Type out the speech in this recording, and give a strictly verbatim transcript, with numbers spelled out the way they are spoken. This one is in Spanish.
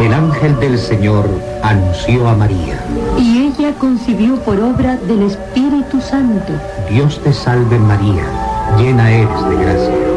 El ángel del Señor anunció a María. Y ella concibió por obra del Espíritu Santo. Dios te salve María, llena eres de gracia.